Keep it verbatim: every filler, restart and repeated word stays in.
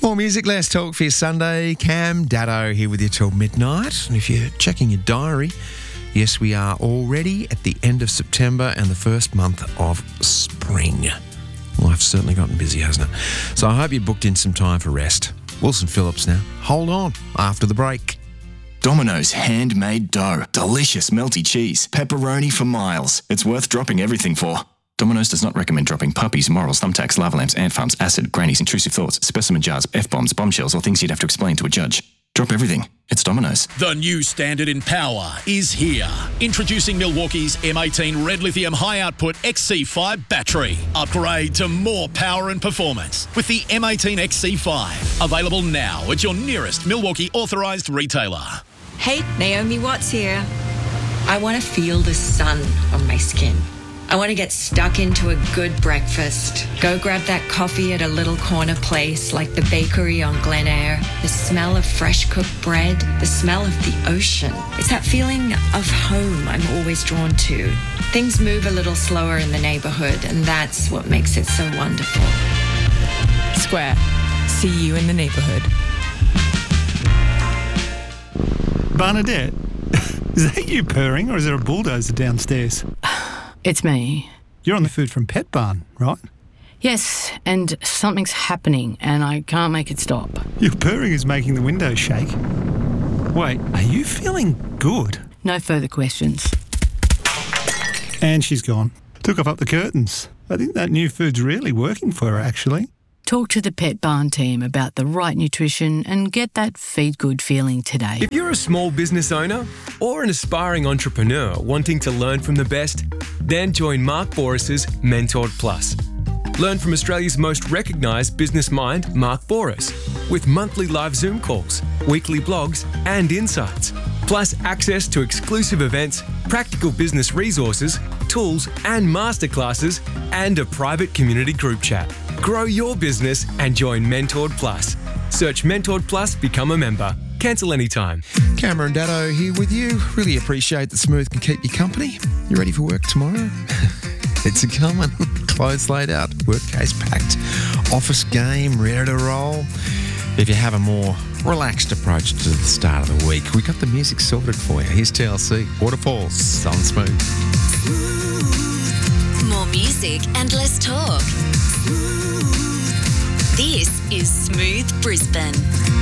More music, less talk for your Sunday. Cam Daddo here with you till midnight. And if you're checking your diary, yes, we are already at the end of September and the first month of spring. Life's certainly gotten busy, hasn't it? So I hope you booked in some time for rest. Wilson Phillips now. Hold on after the break. Domino's handmade dough. Delicious melty cheese. Pepperoni for miles. It's worth dropping everything for. Domino's does not recommend dropping puppies, morals, thumbtacks, lava lamps, ant farms, acid, grannies, intrusive thoughts, specimen jars, F-bombs, bombshells, or things you'd have to explain to a judge. Drop everything. It's Domino's. The new standard in power is here. Introducing Milwaukee's M eighteen Red Lithium High Output X C five battery. Upgrade to more power and performance with the M eighteen X C five. Available now at your nearest Milwaukee authorised retailer. Hey, Naomi Watts here. I want to feel the sun on my skin. I want to get stuck into a good breakfast. Go grab that coffee at a little corner place like the bakery on Glen Eyre. The smell of fresh cooked bread, the smell of the ocean. It's that feeling of home I'm always drawn to. Things move a little slower in the neighbourhood, and that's what makes it so wonderful. Square. See you in the neighbourhood. Bernadette, is that you purring or is there a bulldozer downstairs? It's me. You're on the Food from Pet Barn, right? Yes, and something's happening and I can't make it stop. Your purring is making the windows shake. Wait, are you feeling good? No further questions. And she's gone. Took off up the curtains. I think that new food's really working for her, actually. Talk to the Pet Barn team about the right nutrition and get that feed good feeling today. If you're a small business owner or an aspiring entrepreneur wanting to learn from the best, then join Mark Boris's Mentored Plus. Learn from Australia's most recognised business mind, Mark Boris, with monthly live Zoom calls, weekly blogs and insights, plus access to exclusive events, practical business resources, tools and masterclasses, and a private community group chat. Grow your business and join Mentored Plus. Search Mentored Plus, become a member. Cancel anytime. Cameron Daddo here with you. Really appreciate that Smooth can keep you company. You ready for work tomorrow? It's a coming. Clothes laid out, work case packed, office game ready to roll. If you have a more relaxed approach to the start of the week, we got the music sorted for you. Here's T L C, Waterfalls on Smooth. More music and less talk. This is Smooth Brisbane.